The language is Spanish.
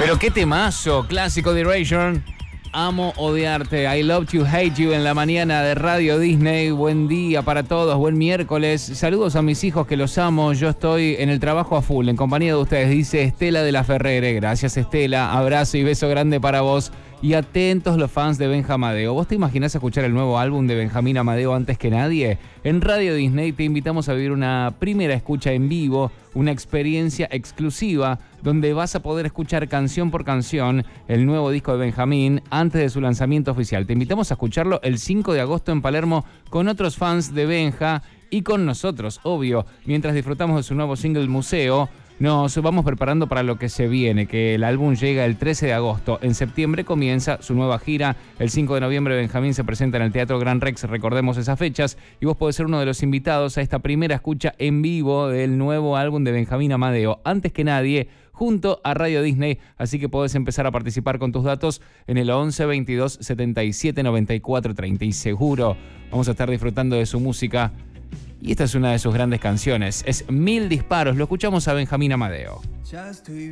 Pero qué temazo, clásico de Erasure. Amo odiarte, I love to hate you en la mañana de Radio Disney. Buen día para todos, buen miércoles. Saludos a mis hijos que los amo. Yo estoy en el trabajo a full, en compañía de ustedes, dice Estela de la Ferrere. Gracias, Estela. Abrazo y beso grande para vos. Y atentos los fans de Benja Amadeo. ¿Vos te imaginás escuchar el nuevo álbum de Benjamín Amadeo antes que nadie? En Radio Disney te invitamos a vivir una primera escucha en vivo, una experiencia exclusiva donde vas a poder escuchar canción por canción el nuevo disco de Benjamín antes de su lanzamiento oficial. Te invitamos a escucharlo el 5 de agosto en Palermo con otros fans de Benja y con nosotros, obvio, mientras disfrutamos de su nuevo single Museo. Nos vamos preparando para lo que se viene, que el álbum llega el 13 de agosto. En septiembre comienza su nueva gira. El 5 de noviembre Benjamín se presenta en el Teatro Gran Rex, recordemos esas fechas. Y vos podés ser uno de los invitados a esta primera escucha en vivo del nuevo álbum de Benjamín Amadeo. Antes que nadie, junto a Radio Disney. Así que podés empezar a participar con tus datos en el 11 22 77 94 30. Y seguro vamos a estar disfrutando de su música. Y esta es una de sus grandes canciones, es 1000 disparos, lo escuchamos a Benjamín Amadeo.